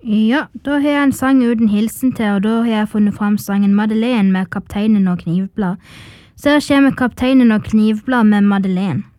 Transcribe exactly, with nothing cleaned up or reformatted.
Ja, da har jeg en sang uten hilsen til, og da har jeg funnet fram sangen Madeleine med Kapteinen og Knivblad. Så her kommer Kapteinen og Knivblad med Madeleine.